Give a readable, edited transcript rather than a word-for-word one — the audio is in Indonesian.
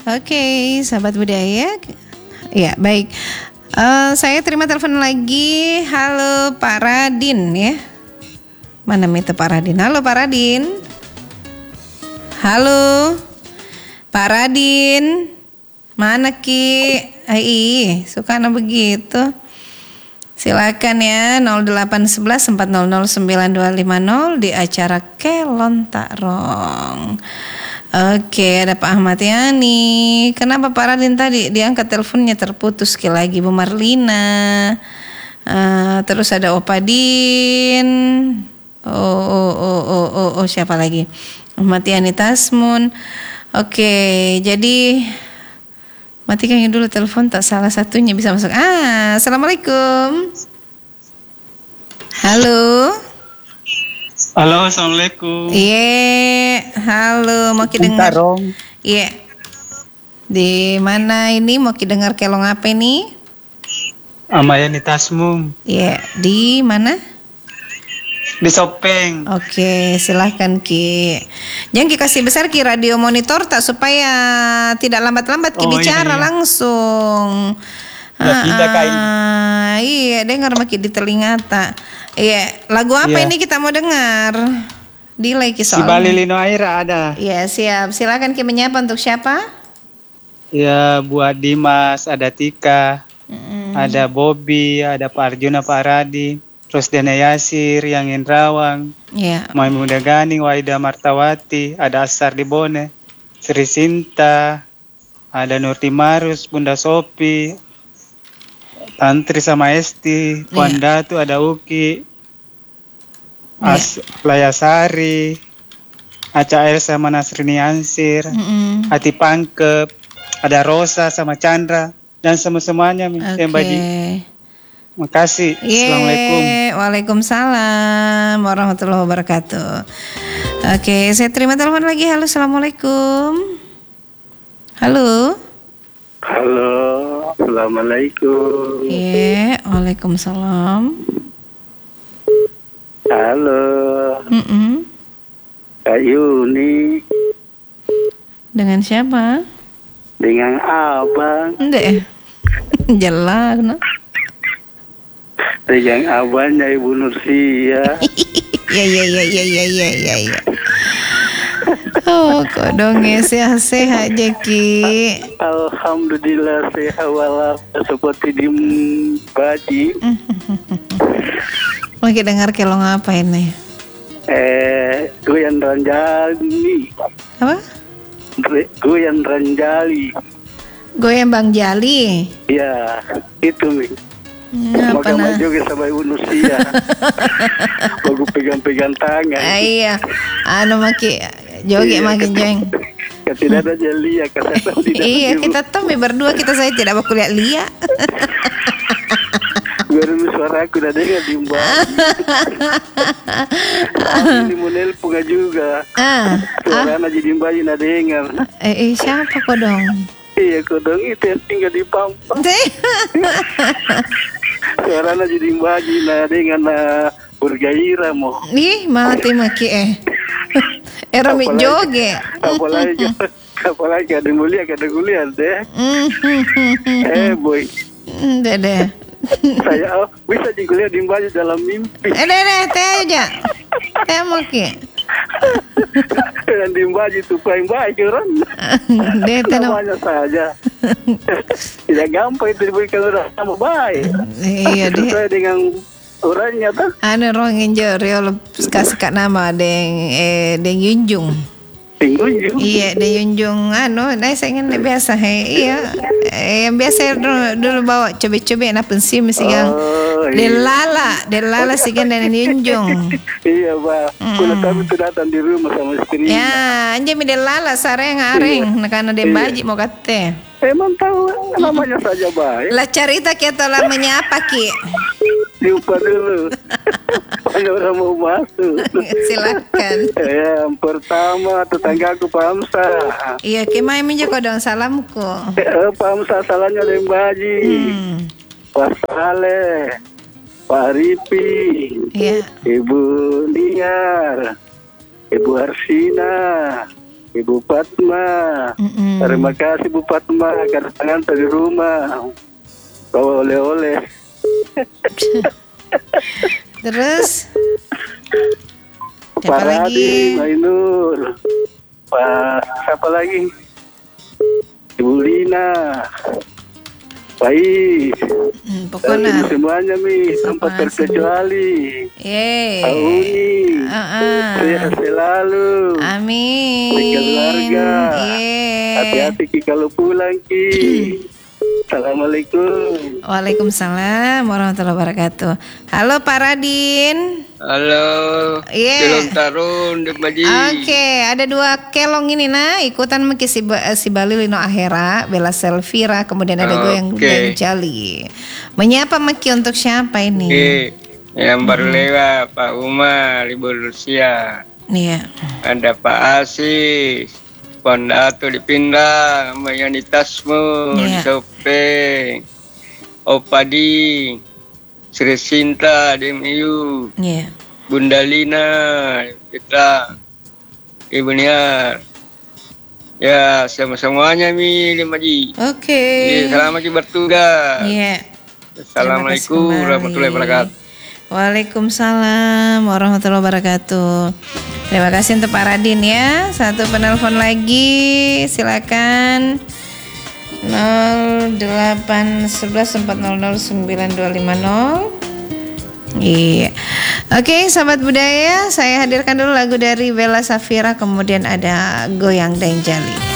Oke, sahabat budaya. Ya, baik. Saya terima telepon lagi. Halo Pak Radin ya. Mana itu Pak Radin? Halo Pak Radin. Halo Pak Radin. Mana Ki? Suka begitu. Silakan ya 0811 400 9250 di acara Kelon Takrong. Oke, ada Pak Ahmad Yani. Kenapa Pak Radin tadi diangkat teleponnya terputus sekali lagi Bu Marlina. Terus ada Opadin. Siapa lagi? Ahmad Yani Tasmun. Oke, jadi matikan dulu telepon, tak salah satunya bisa masuk. Assalamualaikum. Halo. Halo, assalamualaikum. Iya, halo. Mau dengar? Iya. Di mana ini? Mau dengar kelong apa ini? Amayani Tasmum. Iya, di mana? Di Sopeng. Oke, silahkan Ki. Jangan Ki kasih besar Ki radio monitor tak supaya tidak lambat-lambat Ki bicara langsung. Iya, dengar Maki di telinga tak. Iya, lagu apa ini kita mau dengar? Delay Ki soalnya. Si Bali Lino Aira ada. Iya, siap. Silakan Ki menyapa untuk siapa? Ya, buat Dimas, ada Tika, ada Bobby, ada Pak Arjuna, Pak Radi. Terus Dana Yasir, Yang Indrawang, Maimunah Ganing, Waida Martawati, ada Asar Dibone, Sri Sinta, ada Nurti Marus, Bunda Sopi, Tantri sama Esti, Puan Datu, ada Uki, Layasari, Aca Elsa sama Nasrini Ansir, Hati Pangkep, ada Rosa sama Chandra, dan semuanya yang Baji. Makasih. Assalamualaikum. Waalaikumsalam warahmatullahi wabarakatuh. Oke, saya terima telepon lagi. Halo, assalamualaikum. Halo. Halo, assalamualaikum. Iya, waalaikumsalam. Halo. Kak Yuni. Dengan siapa? Dengan Abang. Enggak. Jelas, no? Dengan abangnya Ibu Nursia. Ya. Oh, kok dongnya sehat-sehat aja Ki. Alhamdulillah sehat walafiat seperti di Baji. Mau dengar kelong apa ini? Goyang Ranjali. Apa? Goyang Ranjali. Goyang Bang Jali. Ya, itu nih. Apa nah? Juga sama Ibu Nursia. Baru pegang-pegang tangan. Iya. Maki joget makin jeng. Tidak ada Lia kata. Iya, kita tahu berdua saya tidak bakal lihat Lia. Baru suara aku udah dengar di mbak. Ini mau nelpon juga. Suara anak jadi mbak udah dengar. Siapa kodong? Iya, kodong itu yang tinggal di Pampang. Suara anak jadi mbak udah dengar bergairah mau. Ih, mati Maki Rami joget. Apalagi ada mulia deh. Boy. Dede. Saya bisa dikuliah di Mbak dalam mimpi. Teh aja. Teh Maki. Dan di Mbak itu paling baik orang. Namanya saja. Tidak gampang itu diberikan orang sama baik. Iya deh. Sesuai dengan orangnya tuh. Rongin jero kasih kak nama deng Yunjung. Iya, deng Yunjung saya ingin biasa iya. Yang biasa dulu bawa coba-coba na pensi mesti yang Delala sih kan dan Yunjung. Iya, Pak. Kalau kami tuh datang di rumah sama istri. Ya, anjir Delala sareng areng karena dia baji mau kate. Emang tahu namanya saja baik. Lah cerita kita namanya apa Ki? Lupa dulu. Ada orang mau masuk. Silakan. Yang pertama tetanggaku Pak Amsa. Iya, kemai minja kodong salamku. Pak Amsa salahnya dari Baji. Pak Saleh, Pak Ripi, Ibu Niar, Ibu Arsina, Ibu Fatma. Terima kasih Bu Fatma karena tangan di rumah. Bawa oleh-oleh. Terus? Pak Radi, Mainur. Pak siapa lagi? Ibu Lina. Baik. Pokoknya semuanya Mi, tanpa terkecuali. Auni. Sehat selalu. Amin. Keluarga. Hati-hati Ki kalau pulang Ki. Assalamualaikum. Waalaikumsalam warahmatullahi wabarakatuh. Halo Pak Radin. Halo. Kelong Tarun Dek Maji. Oke, ada 2 kelong ini nah ikutan meki si Bali Lino Ahera, Bella Selvira, kemudian ada Goyang Jali. Menyapa meki untuk siapa ini? Yang baru lewat Pak Umar libur Rusia. Iya. Ada Pak Asis. Pondato dipindah, mayanitasmu, Sopeng, Opadi, Sri Sinta, DMU, Bunda Lina, kita, Ibu Niar. Ya, semuanya Mi Maji. Oke. Selamat bertugas. Assalamualaikum warahmatullahi wabarakatuh. Waalaikumsalam warahmatullahi wabarakatuh. Terima kasih untuk Pak Radin ya. Satu penelpon lagi, silakan 0811 400 9250. Iya. Oke, sahabat budaya, saya hadirkan dulu lagu dari Bella Safira, kemudian ada Goyang dan Jali.